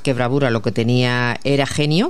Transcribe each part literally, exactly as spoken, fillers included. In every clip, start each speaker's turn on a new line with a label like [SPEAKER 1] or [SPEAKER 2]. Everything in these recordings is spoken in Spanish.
[SPEAKER 1] que bravura, lo que tenía era genio.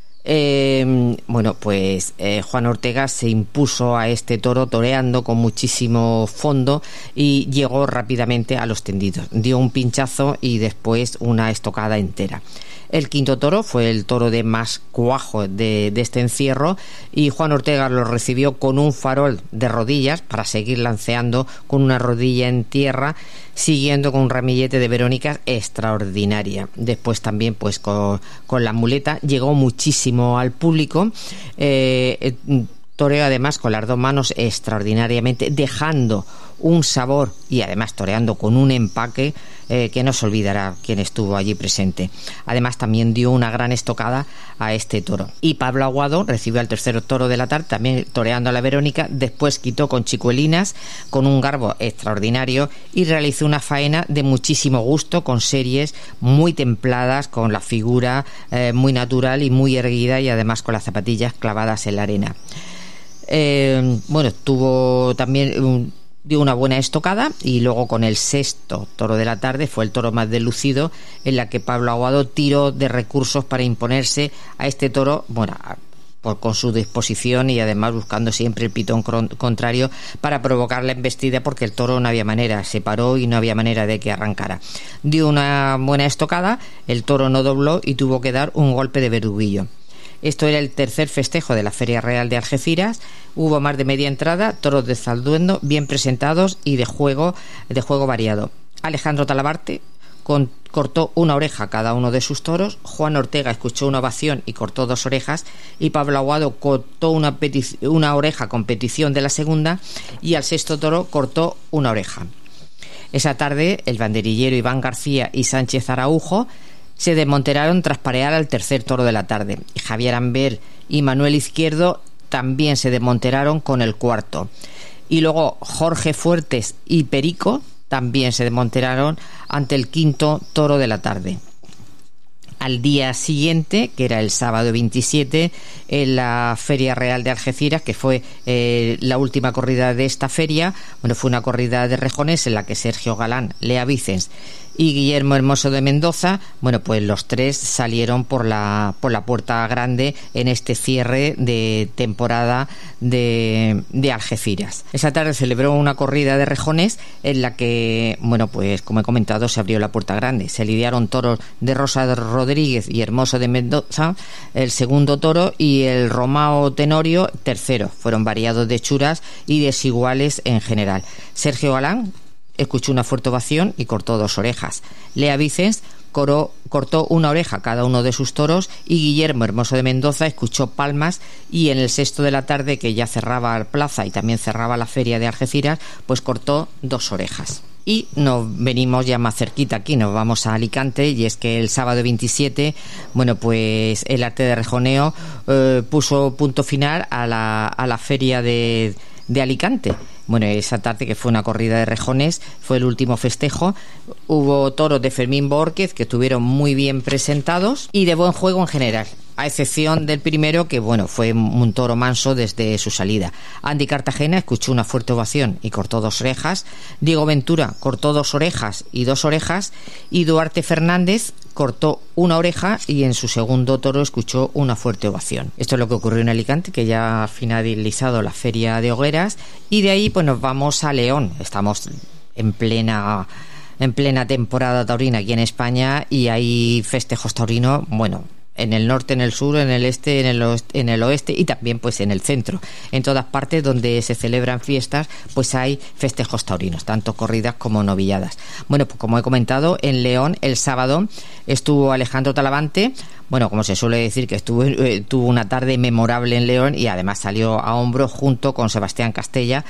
[SPEAKER 1] Eh, bueno, pues eh, Juan Ortega se impuso a este toro toreando con muchísimo fondo y llegó rápidamente a los tendidos. Dio un pinchazo y después una estocada entera. El quinto toro fue el toro de más cuajo de, de este encierro, y Juan Ortega lo recibió con un farol de rodillas para seguir lanceando con una rodilla en tierra, siguiendo con un ramillete de Verónicas extraordinaria. Después también pues con, con la muleta llegó muchísimo al público. eh, Toreó además con las dos manos extraordinariamente, dejando un sabor y además toreando con un empaque eh, que no se olvidará quien estuvo allí presente. Además también dio una gran estocada a este toro. Y Pablo Aguado recibió al tercer toro de la tarde, también toreando a la Verónica. Después quitó con chicuelinas, con un garbo extraordinario, y realizó una faena de muchísimo gusto, con series muy templadas, con la figura eh, muy natural y muy erguida, y además con las zapatillas clavadas en la arena. Eh, bueno, tuvo también un, dio una buena estocada, y luego con el sexto toro de la tarde fue el toro más deslucido, en la que Pablo Aguado tiró de recursos para imponerse a este toro, bueno, por, con su disposición, y además buscando siempre el pitón contrario para provocar la embestida, porque el toro no había manera, se paró y no había manera de que arrancara. Dio una buena estocada, el toro no dobló y tuvo que dar un golpe de verduguillo. Esto era el tercer festejo de la Feria Real de Algeciras. Hubo más de media entrada, toros de Zalduendo bien presentados y de juego, de juego variado. Alejandro Talabarte con, cortó una oreja a cada uno de sus toros. Juan Ortega escuchó una ovación y cortó dos orejas, y Pablo Aguado cortó una, una oreja con petición de la segunda, y al sexto toro cortó una oreja. Esa tarde el banderillero Iván García y Sánchez Araujo se desmonteraron tras parear al tercer toro de la tarde. Javier Amber y Manuel Izquierdo también se desmonteraron con el cuarto. Y luego Jorge Fuertes y Perico también se desmonteraron ante el quinto toro de la tarde. Al día siguiente, que era el sábado veintisiete, en la Feria Real de Algeciras, que fue eh, la última corrida de esta feria, bueno, fue una corrida de rejones en la que Sergio Galán, Lea Vicens y Guillermo Hermoso de Mendoza, bueno, pues los tres salieron por la por la puerta grande en este cierre de temporada de, de Algeciras. Esa tarde celebró una corrida de rejones en la que, bueno, pues como he comentado, se abrió la puerta grande. Se lidiaron toros de Rosa Rodríguez y Hermoso de Mendoza, el segundo toro, y el Romao Tenorio, tercero. Fueron variados de hechuras y desiguales en general. Sergio Galán escuchó una fuerte ovación y cortó dos orejas. Lea Vicens coró, cortó una oreja a cada uno de sus toros, y Guillermo Hermoso de Mendoza escuchó palmas, y en el sexto de la tarde, que ya cerraba la plaza y también cerraba la feria de Algeciras, pues cortó dos orejas. Y nos venimos ya más cerquita aquí, nos vamos a Alicante, y es que el sábado veintisiete, bueno, pues el arte de rejoneo eh, puso punto final a la, a la feria de, de Alicante. Bueno, esa tarde, que fue una corrida de rejones, fue el último festejo. Hubo toros de Fermín Bórquez que estuvieron muy bien presentados y de buen juego en general, a excepción del primero, que bueno, fue un toro manso desde su salida. Andy Cartagena escuchó una fuerte ovación y cortó dos orejas. Diego Ventura cortó dos orejas y dos orejas, y Duarte Fernández cortó una oreja y en su segundo toro escuchó una fuerte ovación. Esto es lo que ocurrió en Alicante, que ya ha finalizado la feria de hogueras, y de ahí pues nos vamos a León. Estamos en plena en plena temporada taurina aquí en España, y hay festejos taurinos, bueno, en el norte, en el sur, en el este, en el oeste, en el oeste y también pues en el centro. En todas partes donde se celebran fiestas, pues hay festejos taurinos, tanto corridas como novilladas. Bueno, pues como he comentado, en León el sábado estuvo Alejandro Talavante. Bueno, como se suele decir, que estuvo, eh, tuvo una tarde memorable en León, y además salió a hombros junto con Sebastián Castella,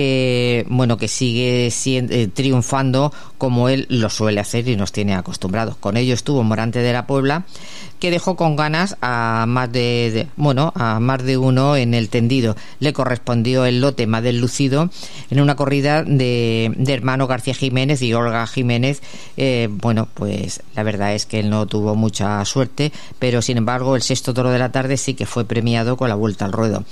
[SPEAKER 1] que bueno, que sigue siendo, eh, triunfando como él lo suele hacer y nos tiene acostumbrados. Con ello estuvo Morante de la Puebla, que dejó con ganas a más de, de bueno a más de uno en el tendido. Le correspondió el lote más deslucido en una corrida de, de Hermano García Jiménez y Olga Jiménez. Eh, bueno, pues la verdad es que él no tuvo mucha suerte, pero sin embargo el sexto toro de la tarde sí que fue premiado con la vuelta al ruedo.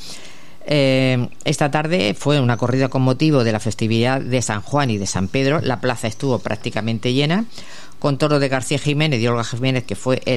[SPEAKER 1] Eh, esta tarde fue una corrida con motivo de la festividad de San Juan y de San Pedro. La plaza estuvo prácticamente llena, con toro de García Jiménez y Olga Jiménez, que fue el